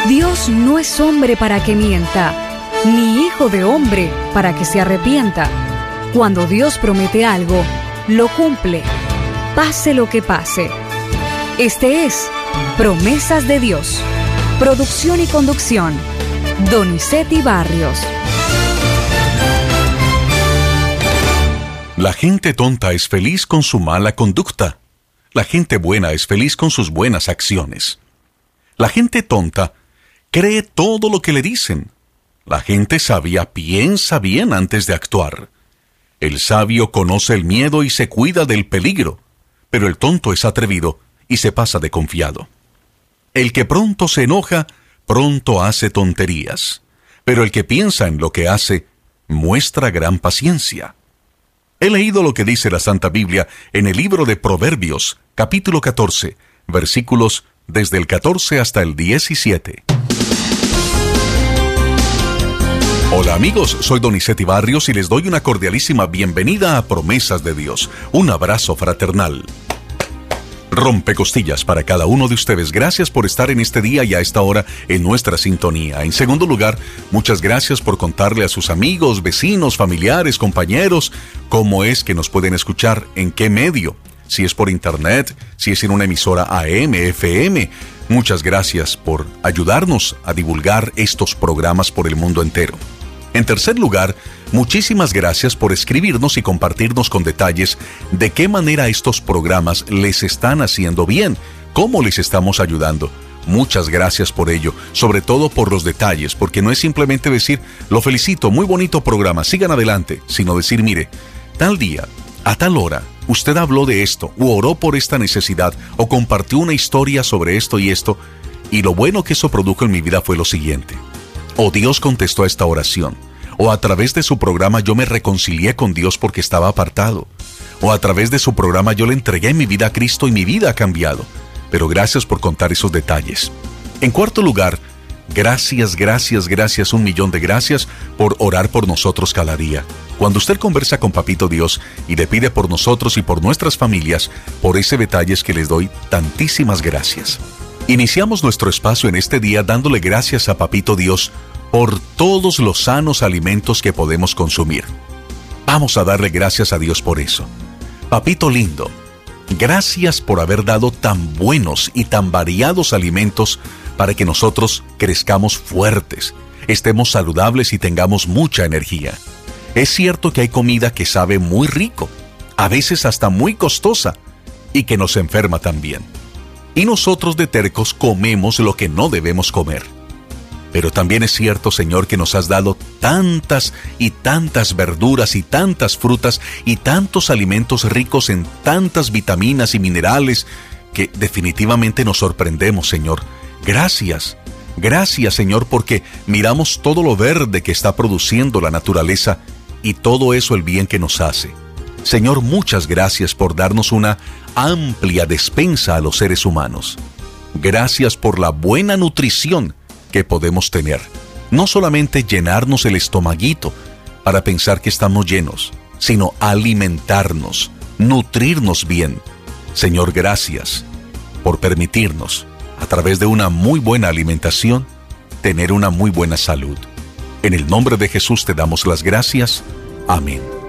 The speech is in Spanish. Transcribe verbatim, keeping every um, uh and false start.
Dios no es hombre para que mienta, ni hijo de hombre para que se arrepienta. Cuando Dios promete algo, lo cumple, pase lo que pase. Este es Promesas de Dios. Producción y conducción, Donizetti Barrios. La gente tonta es feliz con su mala conducta. La gente buena es feliz con sus buenas acciones. La gente tonta cree todo lo que le dicen. La gente sabia piensa bien antes de actuar. El sabio conoce el miedo y se cuida del peligro, pero el tonto es atrevido y se pasa de confiado. El que pronto se enoja, pronto hace tonterías, pero el que piensa en lo que hace, muestra gran paciencia. He leído lo que dice la Santa Biblia en el libro de Proverbios, capítulo catorce, versículos desde el catorce hasta el diecisiete. Hola amigos, soy Donizetti Barrios y les doy una cordialísima bienvenida a Promesas de Dios. Un abrazo fraternal. Rompecostillas para cada uno de ustedes. Gracias por estar en este día y a esta hora en nuestra sintonía. En segundo lugar, muchas gracias por contarle a sus amigos, vecinos, familiares, compañeros, cómo es que nos pueden escuchar, en qué medio, si es por internet, si es en una emisora A M, F M. Muchas gracias por ayudarnos a divulgar estos programas por el mundo entero. En tercer lugar, muchísimas gracias por escribirnos y compartirnos con detalles de qué manera estos programas les están haciendo bien, cómo les estamos ayudando. Muchas gracias por ello, sobre todo por los detalles, porque no es simplemente decir, lo felicito, muy bonito programa, sigan adelante, sino decir, mire, tal día, a tal hora, usted habló de esto, o oró por esta necesidad, o compartió una historia sobre esto y esto, y lo bueno que eso produjo en mi vida fue lo siguiente. O Dios contestó a esta oración, o a través de su programa yo me reconcilié con Dios porque estaba apartado, o a través de su programa yo le entregué mi vida a Cristo y mi vida ha cambiado. Pero gracias por contar esos detalles. En cuarto lugar, gracias, gracias, gracias, un millón de gracias por orar por nosotros cada día. Cuando usted conversa con Papito Dios y le pide por nosotros y por nuestras familias, por ese detalle es que les doy tantísimas gracias. Iniciamos nuestro espacio en este día dándole gracias a Papito Dios por todos los sanos alimentos que podemos consumir. Vamos a darle gracias a Dios por eso. Papito lindo, gracias por haber dado tan buenos y tan variados alimentos para que nosotros crezcamos fuertes, estemos saludables y tengamos mucha energía. Es cierto que hay comida que sabe muy rico, a veces hasta muy costosa, y que nos enferma también. Y nosotros de tercos comemos lo que no debemos comer. Pero también es cierto, Señor, que nos has dado tantas y tantas verduras y tantas frutas y tantos alimentos ricos en tantas vitaminas y minerales que definitivamente nos sorprendemos, Señor. Gracias, gracias, Señor, porque miramos todo lo verde que está produciendo la naturaleza y todo eso el bien que nos hace. Señor, muchas gracias por darnos una amplia despensa a los seres humanos. Gracias por la buena nutrición que podemos tener. No solamente llenarnos el estomaguito para pensar que estamos llenos, sino alimentarnos, nutrirnos bien. Señor, gracias por permitirnos, a través de una muy buena alimentación, tener una muy buena salud. En el nombre de Jesús te damos las gracias. Amén.